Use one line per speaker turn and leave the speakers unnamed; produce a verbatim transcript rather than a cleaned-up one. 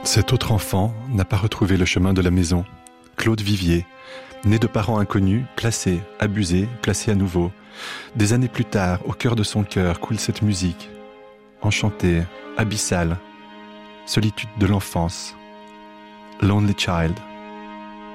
Cet autre enfant n'a pas retrouvé le chemin de la maison. Claude Vivier, né de parents inconnus, placé, abusé, placé à nouveau. Des années plus tard, au cœur de son cœur coule cette musique. Enchantée, abyssale, solitude de l'enfance. Lonely Child.